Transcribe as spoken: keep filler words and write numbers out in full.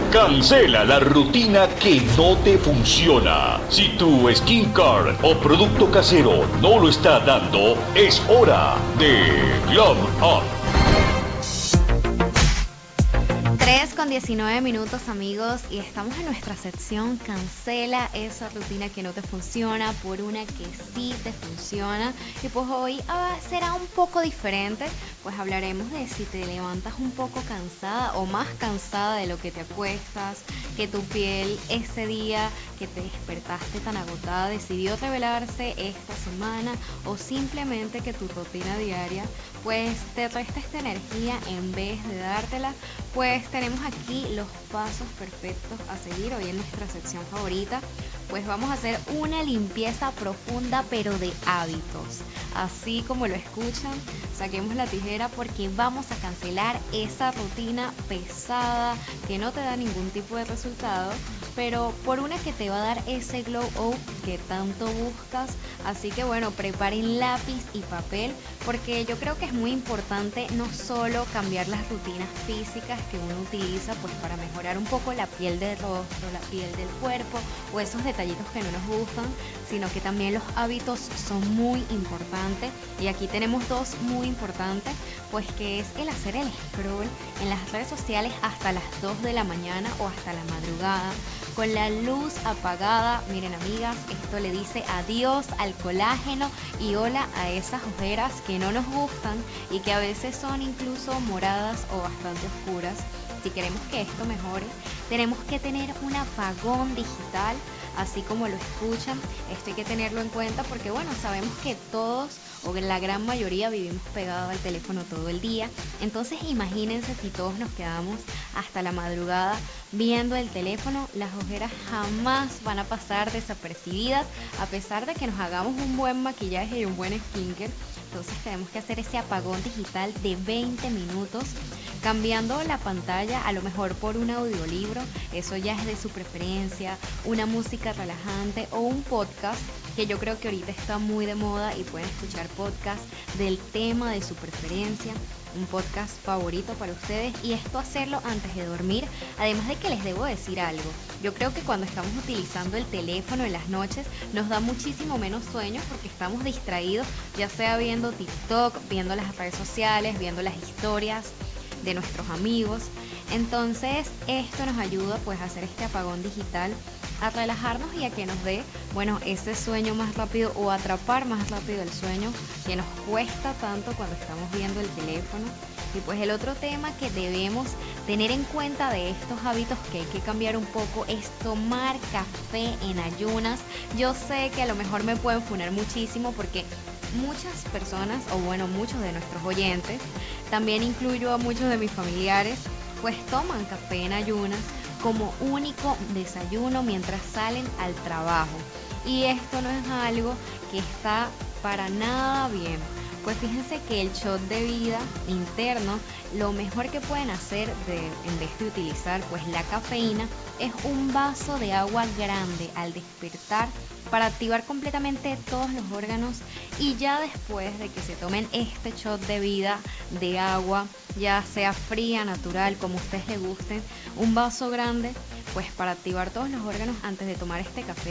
Cancela la rutina que no te funciona. Si tu skincare o producto casero no lo está dando, es hora de Glow Up. tres con diecinueve minutos, amigos, y estamos en nuestra sección Cancela esa rutina que no te funciona por una que sí te funciona. Y pues hoy ah, será un poco diferente, pues hablaremos de si te levantas un poco cansada o más cansada de lo que te acuestas, que tu piel ese día que te despertaste tan agotada decidió revelarse esta semana, o simplemente que tu rutina diaria pues te resta esta energía en vez de dártela. Pues tenemos aquí los pasos perfectos a seguir hoy en nuestra sección favorita. Pues vamos a hacer una limpieza profunda pero de hábitos. Así como lo escuchan, saquemos la tijera porque vamos a cancelar esa rutina pesada que no te da ningún tipo de resultado, pero por una que te va a dar ese glow up que tanto buscas. Así que bueno, preparen lápiz y papel, porque yo creo que es muy importante no solo cambiar las rutinas físicas que uno utiliza pues para mejorar un poco la piel del rostro, la piel del cuerpo o esos detallitos que no nos gustan, sino que también los hábitos son muy importantes. Y aquí tenemos dos muy importantes, pues que es el hacer el scroll en las redes sociales hasta las dos de la mañana o hasta la madrugada con la luz apagada. Miren, amigas, esto le dice adiós al colágeno y hola a esas ojeras que no nos gustan y que a veces son incluso moradas o bastante oscuras. Si queremos que esto mejore, tenemos que tener un apagón digital, así como lo escuchan. Esto hay que tenerlo en cuenta porque bueno, sabemos que todos o la gran mayoría vivimos pegados al teléfono todo el día. Entonces imagínense si todos nos quedamos hasta la madrugada viendo el teléfono, las ojeras jamás van a pasar desapercibidas, a pesar de que nos hagamos un buen maquillaje y un buen skincare. Entonces tenemos que hacer ese apagón digital de veinte minutos, cambiando la pantalla a lo mejor por un audiolibro, eso ya es de su preferencia, una música relajante o un podcast, que yo creo que ahorita está muy de moda y pueden escuchar podcast del tema de su preferencia, un podcast favorito para ustedes, y esto hacerlo antes de dormir. Además de que les debo decir algo, yo creo que cuando estamos utilizando el teléfono en las noches nos da muchísimo menos sueño porque estamos distraídos, ya sea viendo TikTok, viendo las redes sociales, viendo las historias de nuestros amigos. Entonces esto nos ayuda pues a hacer este apagón digital, a relajarnos y a que nos dé, bueno, ese sueño más rápido o atrapar más rápido el sueño que nos cuesta tanto cuando estamos viendo el teléfono. Y pues el otro tema que debemos tener en cuenta de estos hábitos que hay que cambiar un poco es tomar café en ayunas. Yo sé que a lo mejor me pueden funar muchísimo porque muchas personas, o bueno, muchos de nuestros oyentes, también incluyo a muchos de mis familiares, pues toman café en ayunas como único desayuno mientras salen al trabajo. Y esto no es algo que está para nada bien. Pues fíjense que el shot de vida interno, lo mejor que pueden hacer de, en vez de utilizar pues la cafeína, es un vaso de agua grande al despertar para activar completamente todos los órganos. Y ya después de que se tomen este shot de vida de agua, ya sea fría, natural, como a ustedes les gusten, un vaso grande pues para activar todos los órganos antes de tomar este café,